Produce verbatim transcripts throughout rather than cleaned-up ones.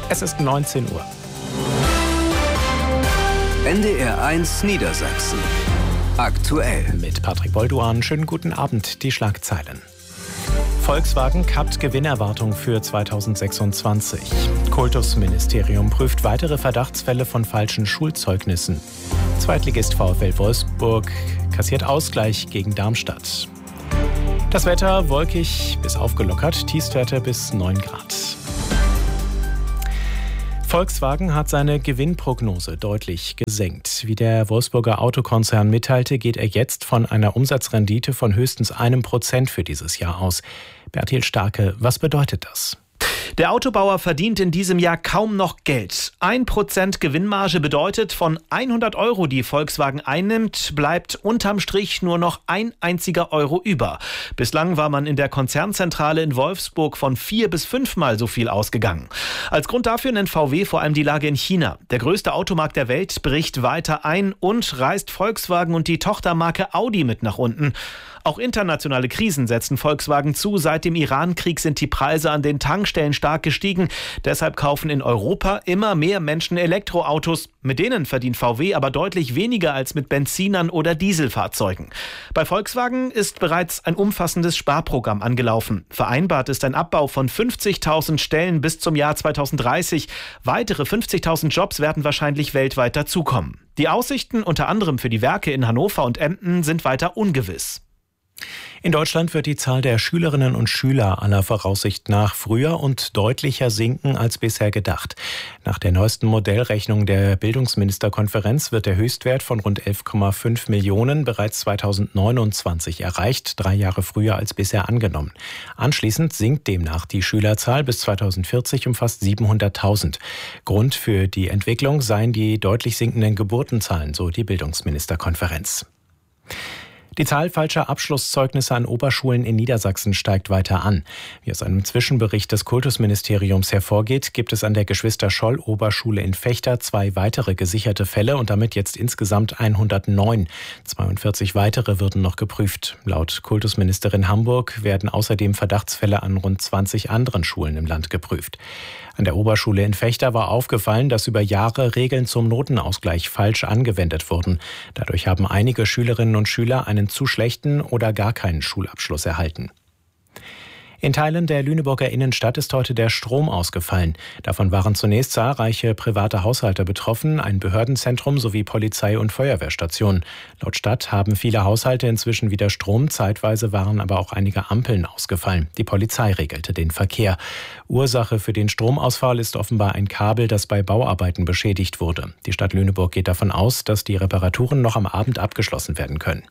Es ist neunzehn Uhr. N D R eins Niedersachsen. Aktuell. Mit Patrick Bolduan. Schönen guten Abend. Die Schlagzeilen. Volkswagen kappt Gewinnerwartung für zweitausendsechsundzwanzig. Kultusministerium prüft weitere Verdachtsfälle von falschen Schulzeugnissen. Zweitligist VfL Wolfsburg kassiert Ausgleich gegen Darmstadt. Das Wetter wolkig bis aufgelockert, Tiefstwerte bis neun Grad. Volkswagen hat seine Gewinnprognose deutlich gesenkt. Wie der Wolfsburger Autokonzern mitteilte, geht er jetzt von einer Umsatzrendite von höchstens einem Prozent für dieses Jahr aus. Bertil Starke, was bedeutet das? Der Autobauer verdient in diesem Jahr kaum noch Geld. Ein Prozent Gewinnmarge bedeutet, von hundert Euro, die Volkswagen einnimmt, bleibt unterm Strich nur noch ein einziger Euro über. Bislang war man in der Konzernzentrale in Wolfsburg von vier bis fünfmal so viel ausgegangen. Als Grund dafür nennt V W vor allem die Lage in China. Der größte Automarkt der Welt bricht weiter ein und reißt Volkswagen und die Tochtermarke Audi mit nach unten. Auch internationale Krisen setzen Volkswagen zu. Seit dem Iran-Krieg sind die Preise an den Tankstellen stark gestiegen. Deshalb kaufen in Europa immer mehr Menschen Elektroautos. Mit denen verdient V W aber deutlich weniger als mit Benzinern oder Dieselfahrzeugen. Bei Volkswagen ist bereits ein umfassendes Sparprogramm angelaufen. Vereinbart ist ein Abbau von fünfzigtausend Stellen bis zum Jahr zweitausenddreißig. Weitere fünfzigtausend Jobs werden wahrscheinlich weltweit dazukommen. Die Aussichten unter anderem für die Werke in Hannover und Emden sind weiter ungewiss. In Deutschland wird die Zahl der Schülerinnen und Schüler aller Voraussicht nach früher und deutlicher sinken als bisher gedacht. Nach der neuesten Modellrechnung der Bildungsministerkonferenz wird der Höchstwert von rund elf Komma fünf Millionen bereits zweitausendneunundzwanzig erreicht, drei Jahre früher als bisher angenommen. Anschließend sinkt demnach die Schülerzahl bis zweitausendvierzig um fast siebenhunderttausend. Grund für die Entwicklung seien die deutlich sinkenden Geburtenzahlen, so die Bildungsministerkonferenz. Die Zahl falscher Abschlusszeugnisse an Oberschulen in Niedersachsen steigt weiter an. Wie aus einem Zwischenbericht des Kultusministeriums hervorgeht, gibt es an der Geschwister-Scholl-Oberschule in Vechta zwei weitere gesicherte Fälle und damit jetzt insgesamt hundertneun. zweiundvierzig weitere würden noch geprüft. Laut Kultusministerin Hamburg werden außerdem Verdachtsfälle an rund zwanzig anderen Schulen im Land geprüft. An der Oberschule in Vechta war aufgefallen, dass über Jahre Regeln zum Notenausgleich falsch angewendet wurden. Dadurch haben einige Schülerinnen und Schüler einen zu schlechten oder gar keinen Schulabschluss erhalten. In Teilen der Lüneburger Innenstadt ist heute der Strom ausgefallen. Davon waren zunächst zahlreiche private Haushalte betroffen, ein Behördenzentrum sowie Polizei- und Feuerwehrstation. Laut Stadt haben viele Haushalte inzwischen wieder Strom, zeitweise waren aber auch einige Ampeln ausgefallen. Die Polizei regelte den Verkehr. Ursache für den Stromausfall ist offenbar ein Kabel, das bei Bauarbeiten beschädigt wurde. Die Stadt Lüneburg geht davon aus, dass die Reparaturen noch am Abend abgeschlossen werden können.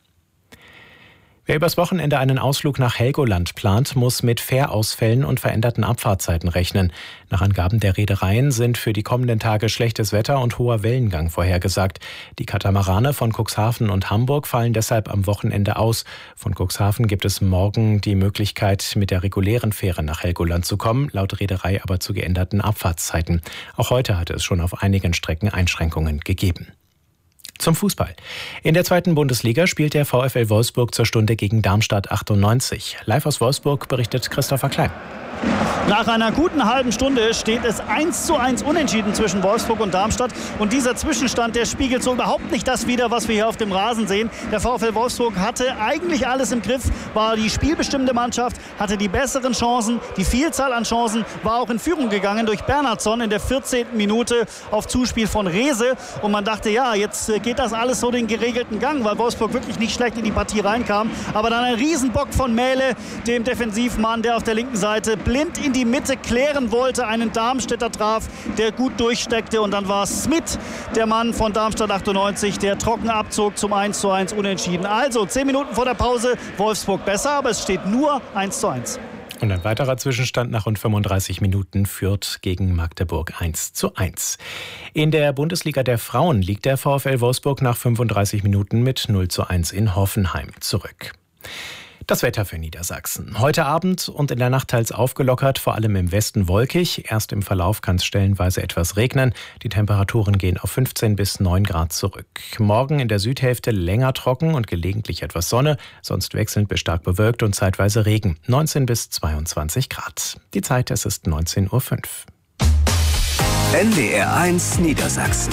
Wer übers Wochenende einen Ausflug nach Helgoland plant, muss mit Fährausfällen und veränderten Abfahrtzeiten rechnen. Nach Angaben der Reedereien sind für die kommenden Tage schlechtes Wetter und hoher Wellengang vorhergesagt. Die Katamarane von Cuxhaven und Hamburg fallen deshalb am Wochenende aus. Von Cuxhaven gibt es morgen die Möglichkeit, mit der regulären Fähre nach Helgoland zu kommen, laut Reederei aber zu geänderten Abfahrtszeiten. Auch heute hatte es schon auf einigen Strecken Einschränkungen gegeben. Zum Fußball. In der zweiten Bundesliga spielt der VfL Wolfsburg zur Stunde gegen Darmstadt achtundneunzig. Live aus Wolfsburg berichtet Christopher Klein. Nach einer guten halben Stunde steht es eins zu eins unentschieden zwischen Wolfsburg und Darmstadt. Und dieser Zwischenstand, der spiegelt so überhaupt nicht das wider, was wir hier auf dem Rasen sehen. Der VfL Wolfsburg hatte eigentlich alles im Griff, war die spielbestimmende Mannschaft, hatte die besseren Chancen, die Vielzahl an Chancen, war auch in Führung gegangen durch Bernhardsson in der vierzehnten Minute auf Zuspiel von Rehse. Und man dachte, ja, jetzt geht das alles so den geregelten Gang, weil Wolfsburg wirklich nicht schlecht in die Partie reinkam. Aber dann ein Riesenbock von Mähle, dem Defensivmann, der auf der linken Seite blind in die Mitte klären wollte, einen Darmstädter traf, der gut durchsteckte, und dann war Smith, der Mann von Darmstadt achtundneunzig, der trocken abzog zum eins zu eins unentschieden. Also zehn Minuten vor der Pause, Wolfsburg besser, aber es steht nur eins zu eins. Und ein weiterer Zwischenstand nach rund fünfunddreißig Minuten: Fürth gegen Magdeburg eins zu eins. In der Bundesliga der Frauen liegt der VfL Wolfsburg nach fünfunddreißig Minuten mit null zu eins in Hoffenheim zurück. Das Wetter für Niedersachsen. Heute Abend und in der Nacht teils aufgelockert, vor allem im Westen wolkig. Erst im Verlauf kann es stellenweise etwas regnen. Die Temperaturen gehen auf fünfzehn bis neun Grad zurück. Morgen in der Südhälfte länger trocken und gelegentlich etwas Sonne, sonst wechselnd bis stark bewölkt und zeitweise Regen. neunzehn bis zweiundzwanzig Grad. Die Zeit, es ist neunzehn Uhr fünf. N D R eins Niedersachsen.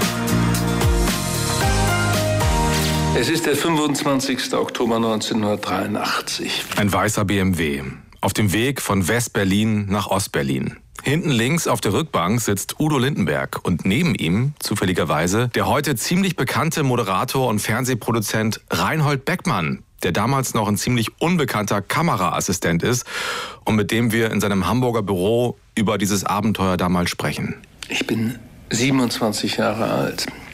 Es ist der fünfundzwanzigster Oktober neunzehnhundertdreiundachtzig. Ein weißer B M W. Auf dem Weg von West-Berlin nach Ost-Berlin. Hinten links auf der Rückbank sitzt Udo Lindenberg und neben ihm, zufälligerweise, der heute ziemlich bekannte Moderator und Fernsehproduzent Reinhold Beckmann, der damals noch ein ziemlich unbekannter Kameraassistent ist und mit dem wir in seinem Hamburger Büro über dieses Abenteuer damals sprechen. Ich bin siebenundzwanzig Jahre alt.